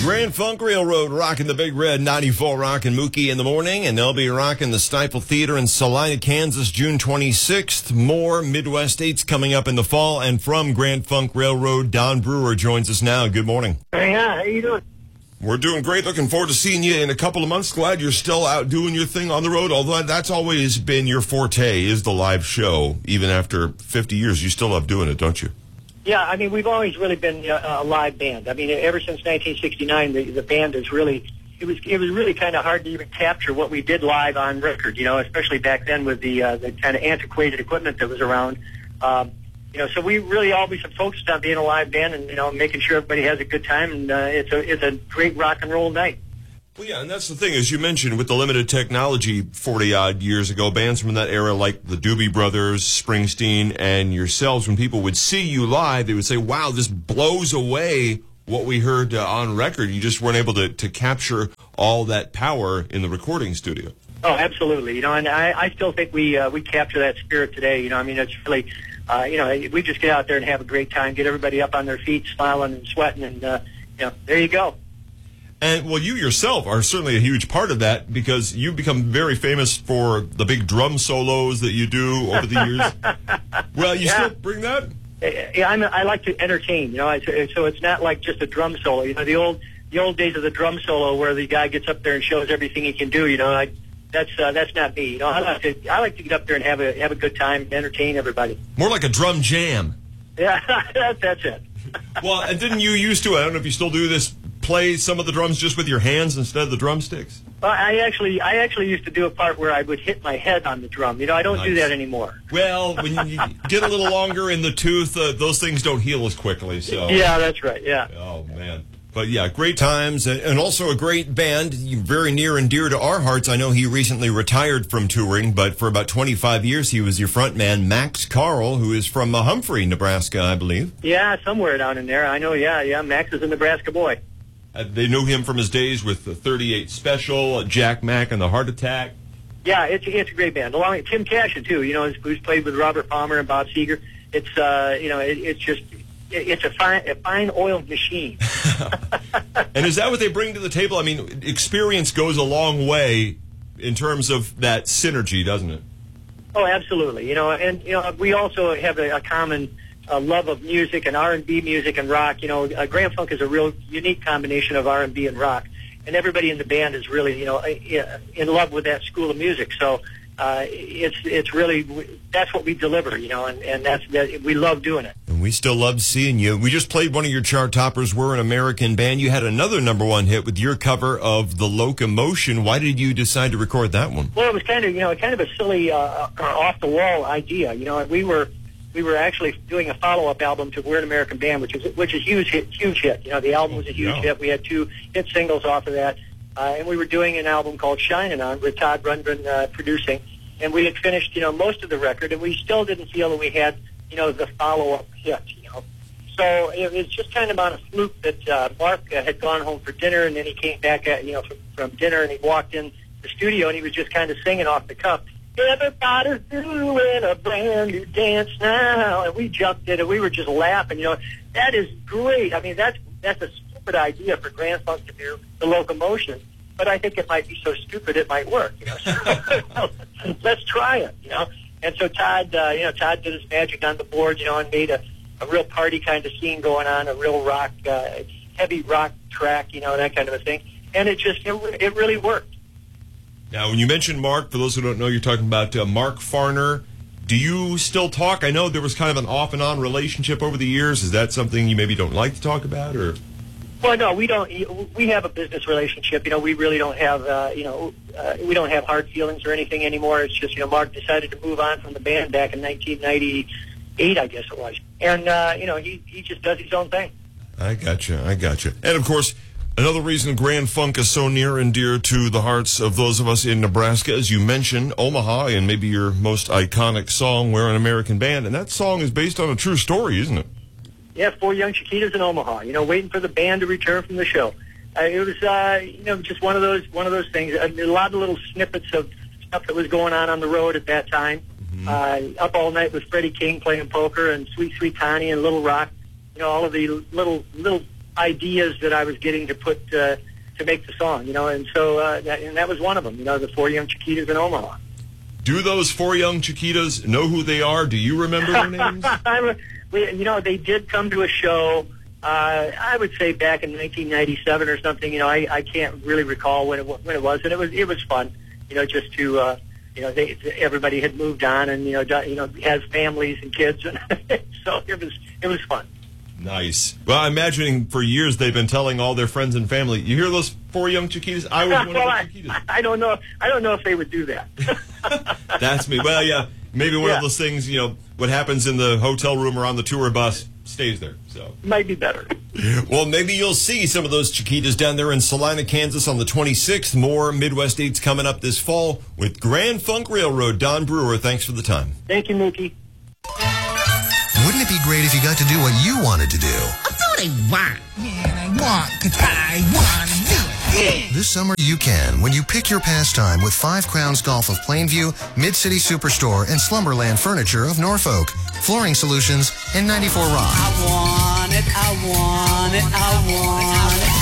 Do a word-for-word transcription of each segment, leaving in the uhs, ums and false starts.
Grand Funk Railroad rocking the Big Red, ninety-four rocking Mookie in the morning, and they'll be rocking the Stifel Theater in Salina, Kansas, June twenty-sixth. More Midwest dates coming up in the fall, and from Grand Funk Railroad, Don Brewer joins us now. Good morning. Hey, how you doing? We're doing great. Looking forward to seeing you in a couple of months. Glad you're still out doing your thing on the road, although that's always been your forte, is the live show. Even after fifty years, you still love doing it, don't you? Yeah, I mean, we've always really been a, a live band. I mean, ever since nineteen sixty-nine, the, the band is really, it was it was really kind of hard to even capture what we did live on record, you know, especially back then with the uh, the kind of antiquated equipment that was around. Um, you know, so we really always have focused on being a live band and, you know, making sure everybody has a good time, and uh, it's a it's a great rock and roll night. Well, yeah, and that's the thing, as you mentioned, with the limited technology forty-odd years ago, bands from that era like the Doobie Brothers, Springsteen, and yourselves, when people would see you live, they would say, wow, this blows away what we heard uh, on record. You just weren't able to, to capture all that power in the recording studio. Oh, absolutely. You know, and I, I still think we uh, we capture that spirit today. You know, I mean, it's really, uh, you know, we just get out there and have a great time, get everybody up on their feet, smiling and sweating, and, uh, you know, there you go. And, well, you yourself are certainly a huge part of that, because you've become very famous for the big drum solos that you do over the years. Well, you yeah. still bring that? Yeah, I'm, I like to entertain, you know, I, so it's not like just a drum solo. You know, the old the old days of the drum solo where the guy gets up there and shows everything he can do, you know, I, that's uh, that's not me. You know, I like to I like to get up there and have a have a good time, entertain everybody. More like a drum jam. Yeah, that, that's it. Well, and didn't you used to, I don't know if you still do this, play some of the drums just with your hands instead of the drumsticks? Well, I actually, I actually used to do a part where I would hit my head on the drum. You know, I don't nice. do that anymore. Well, when you get a little longer in the tooth, uh, those things don't heal as quickly. So yeah, that's right. Yeah. Oh man. But yeah, great times, and also a great band, very near and dear to our hearts. I know he recently retired from touring, but for about twenty-five years he was your front man, Max Carl, who is from uh, Humphrey, Nebraska, I believe. Yeah, somewhere down in there. I know. Yeah, yeah. Max is a Nebraska boy. Uh, they knew him from his days with the thirty-eight Special, uh, Jack Mack and the Heart Attack. Yeah, it's it's a great band. Along with Tim Cashin too, you know, who's played with Robert Palmer and Bob Seger. It's uh, you know, it, it's just it, it's a fine a fine oiled machine. And is that what they bring to the table? I mean, experience goes a long way in terms of that synergy, doesn't it? Oh, absolutely. You know, and you know, we also have a, a common a love of music and R and B music and rock. You know, uh, Grand Funk is a real unique combination of R and B and rock, and everybody in the band is really, you know, in love with that school of music. So uh, it's it's really, that's what we deliver, you know, and, and that's that, we love doing it. And we still love seeing you. We just played one of your chart toppers, We're an American Band. You had another number one hit with your cover of The Locomotion. Why did you decide to record that one? Well, it was kind of, you know, kind of a silly, uh, off-the-wall idea. You know, we were we were actually doing a follow-up album to We're an American Band, which is which is huge hit, huge hit. You know, the album was a huge yeah. hit. We had two hit singles off of that. Uh, and we were doing an album called Shining On with Todd Rundgren uh, producing. And we had finished, you know, most of the record, and we still didn't feel that we had, you know, the follow-up hit, you know. So it was just kind of on a fluke that uh, Mark uh, had gone home for dinner, and then he came back, at, you know, from, from dinner, and he walked in the studio, and he was just kind of singing off the cuff. Everybody's doing a brand new dance now. And we jumped in, and we were just laughing, you know. That is great. I mean, that's that's a stupid idea for Grand Funk to do, The Locomotion. But I think it might be so stupid it might work, you know. So, let's try it, you know. And so Todd, uh, you know, Todd did his magic on the board, you know, and made a, a real party kind of scene going on, a real rock, uh, heavy rock track, you know, that kind of a thing. And it just, it, it really worked. Now, when you mentioned Mark, for those who don't know, you're talking about uh, Mark Farner. Do you still talk? I know there was kind of an off and on relationship over the years. Is that something you maybe don't like to talk about, or? Well, no, we don't. We have a business relationship. You know, we really don't have, uh, you know, uh, we don't have hard feelings or anything anymore. It's just, you know, Mark decided to move on from the band back in nineteen ninety-eight, I guess it was. And, uh, you know, he, he just does his own thing. I gotcha. I gotcha. And, of course, another reason Grand Funk is so near and dear to the hearts of those of us in Nebraska, as you mentioned, Omaha, and maybe your most iconic song, We're an American Band. And that song is based on a true story, isn't it? Yeah, four young Chiquitas in Omaha, you know, waiting for the band to return from the show. Uh, it was, uh, you know, just one of those one of those things. A, a lot of little snippets of stuff that was going on on the road at that time. Mm-hmm. Uh, Up All Night with Freddie King playing poker, and Sweet Sweet Connie and Little Rock. You know, all of the little little ideas that I was getting to put uh, to make the song, you know, and so uh, that, and that was one of them, you know, the Four Young Chiquitas in Omaha. Do those Four Young Chiquitas know who they are? Do you remember their names? we, you know, they did come to a show. Uh, I would say back in nineteen ninety-seven or something. You know, I, I can't really recall when it when it was, and it was it was fun. You know, just to uh, you know, they, everybody had moved on, and you know, you know, has families and kids, and so it was it was fun. Nice. Well, I'm imagining for years they've been telling all their friends and family, "You hear those Four Young Chiquitas? I was one well, of the Chiquitas." I, I don't know. I don't know if they would do that. That's me. Well, yeah, maybe one yeah. of those things. You know, what happens in the hotel room or on the tour bus stays there. So might be better. Well, maybe you'll see some of those Chiquitas down there in Salina, Kansas on the twenty-sixth. More Midwest Dates coming up this fall with Grand Funk Railroad. Don Brewer, thanks for the time. Thank you, Mookie. Wouldn't it be great if you got to do what you wanted to do? That's what I want. Yeah, I want because I want to do it. Yeah. This summer you can when you pick your pastime with Five Crowns Golf of Plainview, Mid-City Superstore, and Slumberland Furniture of Norfolk, Flooring Solutions, and ninety-four Rock. I want it, I want it, I want it.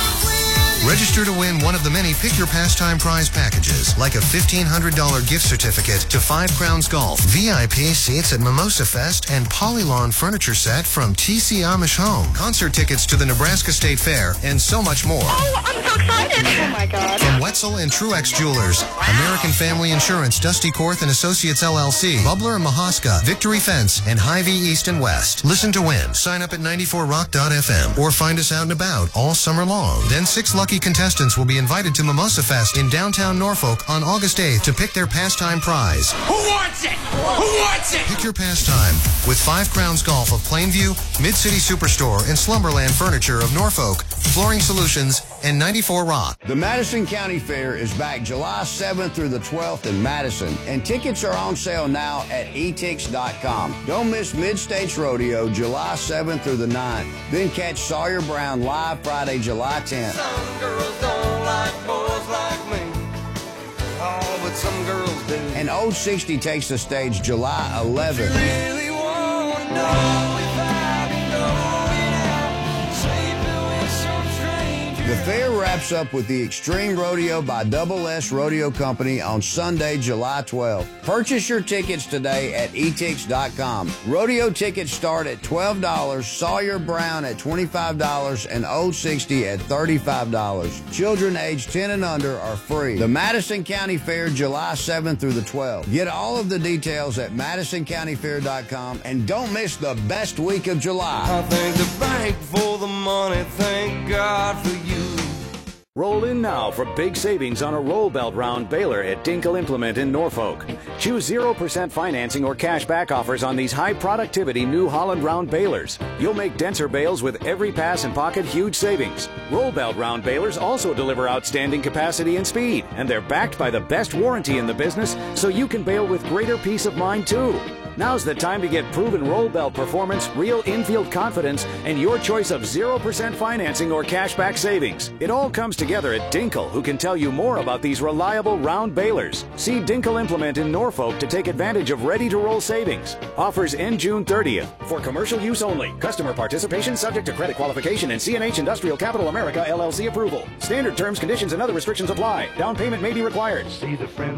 Register to win one of the many Pick Your Pastime prize packages, like a fifteen hundred dollars gift certificate to Five Crowns Golf, V I P seats at Mimosa Fest, and Polylawn furniture set from T C Amish Home, concert tickets to the Nebraska State Fair, and so much more. Oh, I'm so excited. Oh, my God. From Wetzel and Truex Jewelers, American Family Insurance, Dusty Korth and Associates L L C, Bubbler and Mahaska, Victory Fence, and Hy-Vee East and West. Listen to win. Sign up at ninety-four rock dot f m or find us out and about all summer long. Then six lucky contestants will be invited to Mimosa Fest in downtown Norfolk on August eighth to pick their pastime prize. Who wants it? Who wants it? Pick your pastime with Five Crowns Golf of Plainview, Mid-City Superstore, and Slumberland Furniture of Norfolk, Flooring Solutions, and ninety-four Rock. The Madison County Fair is back July seventh through the twelfth in Madison, and tickets are on sale now at e tix dot com. Don't miss Mid-States Rodeo July seventh through the ninth. Then catch Sawyer Brown live Friday, July tenth. Some girls don't like boys like me. Oh, but some girls do. And Old sixty takes the stage July eleventh. Really want to know if I've been going out, sleeping with some stranger. The fair wraps up with the Extreme Rodeo by Double S Rodeo Company on Sunday, July twelfth. Purchase your tickets today at e tix dot com. Rodeo tickets start at twelve dollars, Sawyer Brown at twenty-five dollars, and Old sixty at thirty-five dollars. Children aged ten and under are free. The Madison County Fair, July seventh through the twelfth. Get all of the details at madison county fair dot com and don't miss the best week of July. I thank the bank for the money, thank God for you. Roll in now for big savings on a roll belt round baler at Dinkel Implement in Norfolk. Choose zero percent financing or cash back offers on these high productivity New Holland round balers. You'll make denser bales with every pass and pocket huge savings. Roll belt round balers also deliver outstanding capacity and speed, and they're backed by the best warranty in the business, so you can bale with greater peace of mind too. Now's the time to get proven roll belt performance, real infield confidence, and your choice of zero percent financing or cashback savings. It all comes together at Dinkel, who can tell you more about these reliable round balers. See Dinkel Implement in Norfolk to take advantage of ready-to-roll savings. Offers end June thirtieth. For commercial use only. Customer participation subject to credit qualification and C and H Industrial Capital America L L C approval. Standard terms, conditions, and other restrictions apply. Down payment may be required. See the friend